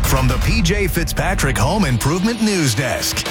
from the PJ Fitzpatrick Home Improvement News Desk.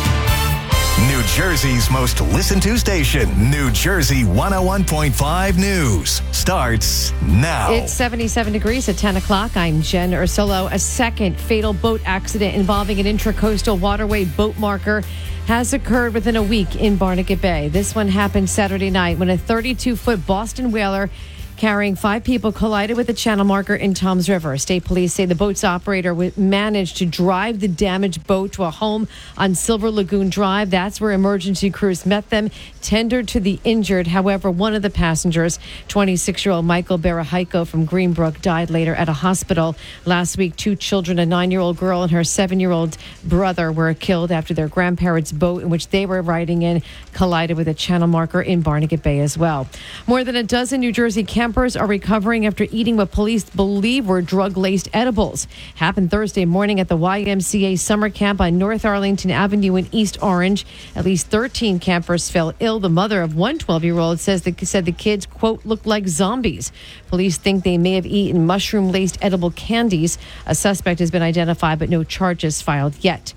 New Jersey's most listened to station, New Jersey 101.5 News, starts now. It's 77 degrees at 10 o'clock. I'm Jen Ursulo. A second fatal boat accident involving an intracoastal waterway boat marker has occurred within a week in Barnegat Bay. This one happened Saturday night when a 32-foot Boston whaler carrying 5 people collided with a channel marker in Toms River. State police say the boat's operator managed to drive the damaged boat to a home on Silver Lagoon Drive. That's where emergency crews met them, tendered to the injured. However, one of the passengers, 26-year-old Michael Barahayko from Greenbrook, died later at a hospital. Last week, 2 children, a 9-year-old girl and her 7-year-old brother, were killed after their grandparents' boat in which they were riding in collided with a channel marker in Barnegat Bay as well. More than a dozen New Jersey campers are recovering after eating what police believe were drug-laced edibles. Happened Thursday morning at the YMCA summer camp on North Arlington Avenue in East Orange. At least 13 campers fell ill. The mother of one 12-year-old said the kids, quote, looked like zombies. Police think they may have eaten mushroom-laced edible candies. A suspect has been identified, but no charges filed yet.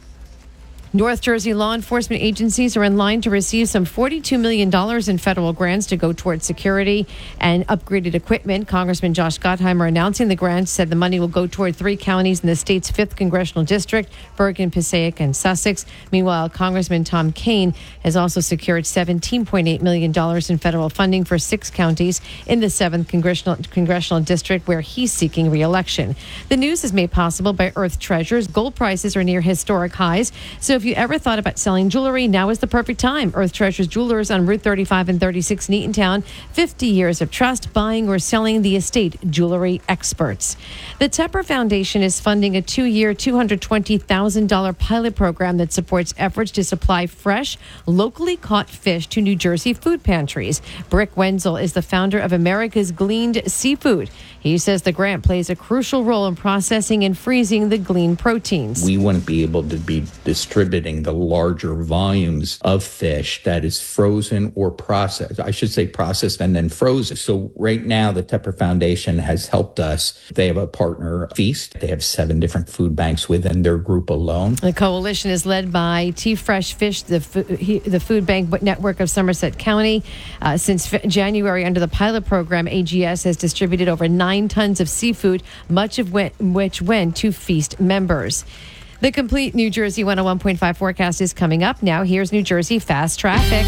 North Jersey law enforcement agencies are in line to receive some $42 million in federal grants to go towards security and upgraded equipment. Congressman Josh Gottheimer announcing the grants said the money will go toward 3 counties in the state's 5th congressional district, Bergen, Passaic, and Sussex. Meanwhile, Congressman Tom Kean has also secured $17.8 million in federal funding for 6 counties in the 7th congressional district where he's seeking re-election. The news is made possible by Earth Treasures. Gold prices are near historic highs, so if you ever thought about selling jewelry, now is the perfect time. Earth Treasures Jewelers on Route 35 and 36 in Eatontown. 50 years of trust, buying or selling the estate jewelry experts. The Tepper Foundation is funding a 2-year, $220,000 pilot program that supports efforts to supply fresh, locally caught fish to New Jersey food pantries. Brick Wenzel is the founder of America's Gleaned Seafood. He says the grant plays a crucial role in processing and freezing the gleaned proteins. We wouldn't be able to be distributing the larger volumes of fish that is frozen or processed. I should say processed and then frozen. So right now, the Tepper Foundation has helped us. They have a partner, Feast. They have 7 different food banks within their group alone. The coalition is led by T-Fresh Fish, the food bank network of Somerset County. Since January, under the pilot program, AGS has distributed over 9 tons of seafood, much of which went to Feast members. The complete New Jersey 101.5 forecast is coming up. Now here's New Jersey Fast Traffic.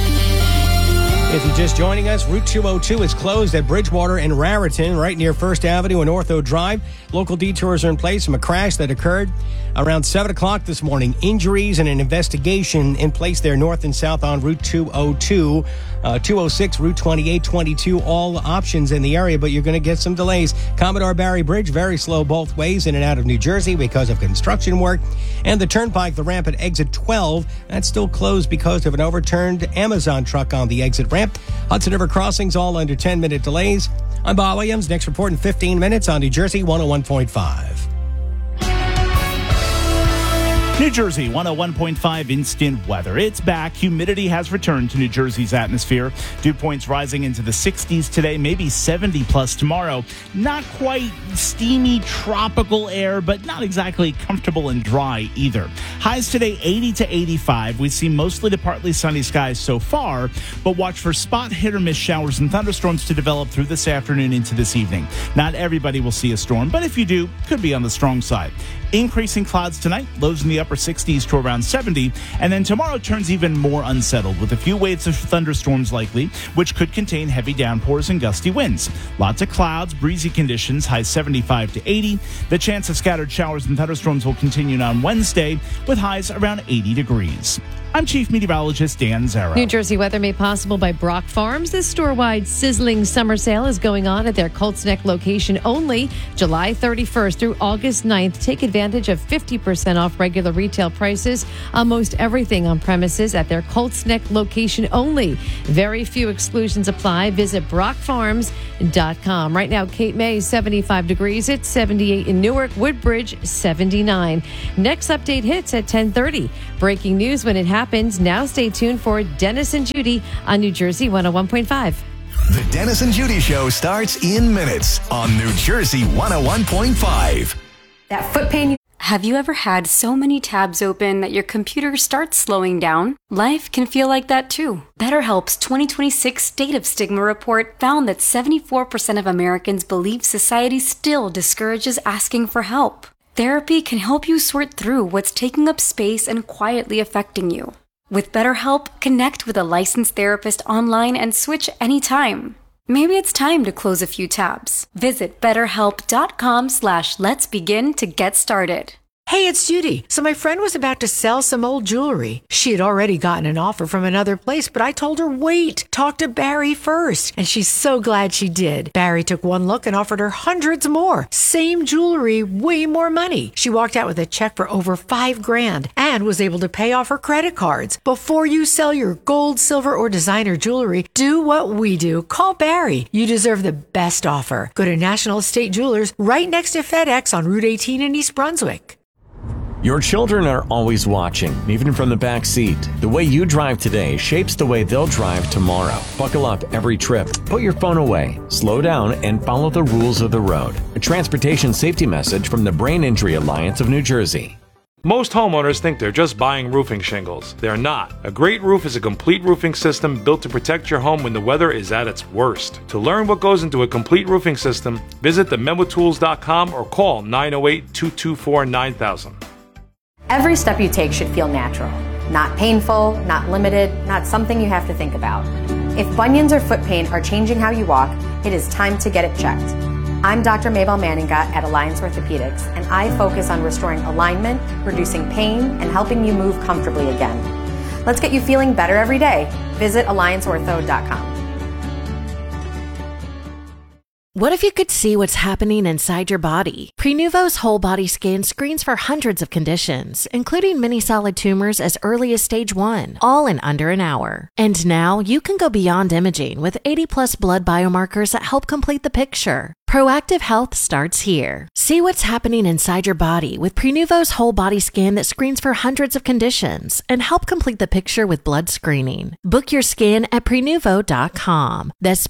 If you're just joining us, Route 202 is closed at Bridgewater and Raritan, right near First Avenue and Ortho Drive. Local detours are in place from a crash that occurred around 7 o'clock this morning. Injuries and an investigation in place there north and south on Route 202. 206, Route 28, 22, all options in the area, but you're going to get some delays. Commodore Barry Bridge, very slow both ways in and out of New Jersey because of construction work. And the Turnpike, the ramp at exit 12, that's still closed because of an overturned Amazon truck on the exit ramp. Hudson River crossings, all under 10-minute delays. I'm Bob Williams. Next report in 15 minutes on New Jersey 101.5. New Jersey 101.5 instant weather. It's back. Humidity has returned to New Jersey's atmosphere. Dew points rising into the 60s today, maybe 70 plus tomorrow. Not quite steamy tropical air, but not exactly comfortable and dry either. Highs today 80 to 85. We see mostly to partly sunny skies so far, but watch for spot hit or miss showers and thunderstorms to develop through this afternoon into this evening. Not everybody will see a storm, but if you do, could be on the strong side. Increasing clouds tonight, lows in the upper 60s to around 70, and then tomorrow turns even more unsettled with a few waves of thunderstorms likely, which could contain heavy downpours and gusty winds. Lots of clouds, breezy conditions, highs 75 to 80. The chance of scattered showers and thunderstorms will continue on Wednesday with highs around 80 degrees. I'm Chief Meteorologist Dan Zarrow. New Jersey weather made possible by Brock Farms. This store-wide sizzling summer sale is going on at their Colts Neck location only July 31st through August 9th. Take advantage of 50% off regular retail prices on most everything on premises at their Colts Neck location only. Very few exclusions apply. Visit brockfarms.com. Right now, Cape May, 75 degrees. It's 78 in Newark. Woodbridge, 79. Next update hits at 10:30. Breaking news when it happens. Now stay tuned for Dennis and Judy on New Jersey 101.5. The Dennis and Judy Show starts in minutes on New Jersey 101.5. That foot pain. Have you ever had so many tabs open that your computer starts slowing down? Life can feel like that too. BetterHelp's 2026 State of Stigma report found that 74% of Americans believe society still discourages asking for help. Therapy can help you sort through what's taking up space and quietly affecting you. With BetterHelp, connect with a licensed therapist online and switch anytime. Maybe it's time to close a few tabs. Visit betterhelp.com/letsbegin to get started. Hey, it's Judy. So my friend was about to sell some old jewelry. She had already gotten an offer from another place, but I told her, wait, talk to Barry first. And she's so glad she did. Barry took one look and offered her hundreds more. Same jewelry, way more money. She walked out with a check for over $5,000 and was able to pay off her credit cards. Before you sell your gold, silver, or designer jewelry, do what we do. Call Barry. You deserve the best offer. Go to National Estate Jewelers right next to FedEx on Route 18 in East Brunswick. Your children are always watching, even from the back seat. The way you drive today shapes the way they'll drive tomorrow. Buckle up every trip. Put your phone away. Slow down and follow the rules of the road. A transportation safety message from the Brain Injury Alliance of New Jersey. Most homeowners think they're just buying roofing shingles. They're not. A great roof is a complete roofing system built to protect your home when the weather is at its worst. To learn what goes into a complete roofing system, visit thememotools.com or call 908-224-9000. Every step you take should feel natural, not painful, not limited, not something you have to think about. If bunions or foot pain are changing how you walk, it is time to get it checked. I'm Dr. Mabel Manninga at Alliance Orthopedics, and I focus on restoring alignment, reducing pain, and helping you move comfortably again. Let's get you feeling better every day. Visit allianceortho.com. What if you could see what's happening inside your body? Prenuvo's whole body scan screens for hundreds of conditions, including many solid tumors as early as stage 1, all in under an hour. And now you can go beyond imaging with 80+ blood biomarkers that help complete the picture. Proactive health starts here. See what's happening inside your body with Prenuvo's whole body scan that screens for hundreds of conditions and help complete the picture with blood screening. Book your scan at Prenuvo.com. That's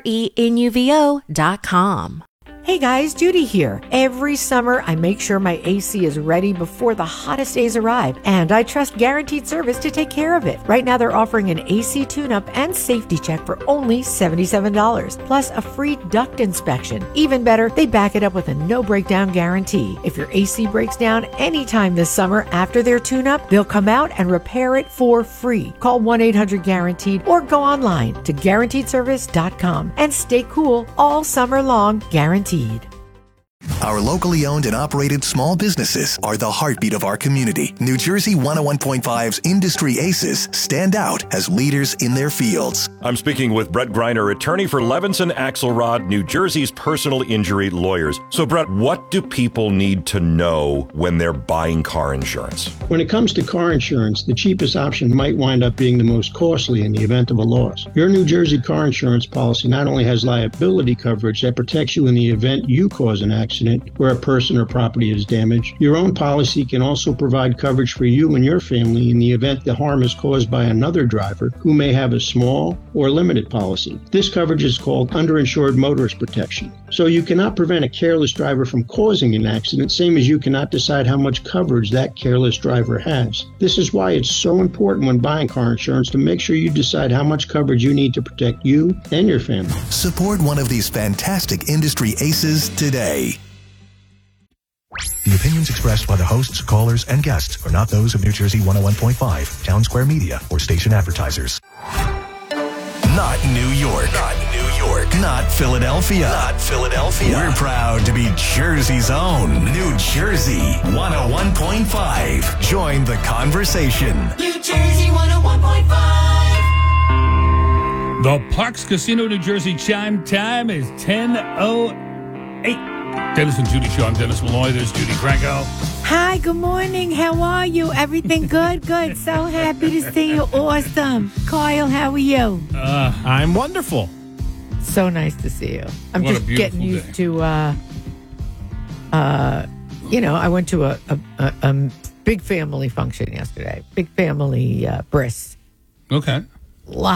Prenuvo.com. Hey guys, Judy here. Every summer, I make sure my AC is ready before the hottest days arrive, and I trust Guaranteed Service to take care of it. Right now, they're offering an AC tune-up and safety check for only $77, plus a free duct inspection. Even better, they back it up with a no-breakdown guarantee. If your AC breaks down anytime this summer after their tune-up, they'll come out and repair it for free. Call 1-800-GUARANTEED or go online to GuaranteedService.com and stay cool all summer long, guaranteed. Our locally owned and operated small businesses are the heartbeat of our community. New Jersey 101.5's Industry Aces stand out as leaders in their fields. I'm speaking with Brett Greiner, attorney for Levinson Axelrod, New Jersey's personal injury lawyers. So, Brett, what do people need to know when they're buying car insurance? When it comes to car insurance, the cheapest option might wind up being the most costly in the event of a loss. Your New Jersey car insurance policy not only has liability coverage that protects you in the event you cause an accident where a person or property is damaged, your own policy can also provide coverage for you and your family in the event the harm is caused by another driver who may have a small or limited policy. This coverage is called underinsured motorist protection. So you cannot prevent a careless driver from causing an accident, same as you cannot decide how much coverage that careless driver has. This is why it's so important when buying car insurance to make sure you decide how much coverage you need to protect you and your family. Support one of these fantastic industry aces today. The opinions expressed by the hosts, callers, and guests are not those of New Jersey 101.5, Town Square Media, or station advertisers. Not New York. Not New York. Not Philadelphia. Not Philadelphia. We're proud to be Jersey's own New Jersey 101.5. Join the conversation. New Jersey 101.5. The Parks Casino New Jersey chime time is 10:08. Dennis and Judy Show. I'm Dennis Malloy. There's Judy Franco. Hi, good morning. How are you? Everything good? Good. So happy to see you. Awesome. Kyle, how are you? I'm wonderful. So nice to see you. I'm What a just beautiful getting used day. to, I went to a big family function yesterday. Big family bris. Okay. Lots